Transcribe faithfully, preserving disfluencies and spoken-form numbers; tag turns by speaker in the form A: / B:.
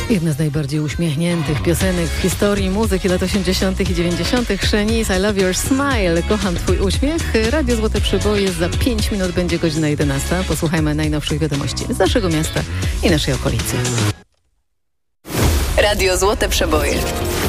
A: Jedna z najbardziej uśmiechniętych piosenek w historii muzyki lat osiemdziesiątych i dziewięćdziesiątych. Shanice, I love your smile. Kocham twój uśmiech. Radio Złote Przeboje. Za pięć minut będzie godzina jedenasta. Posłuchajmy najnowszych wiadomości z naszego miasta i naszej okolicy.
B: Radio Złote Przeboje.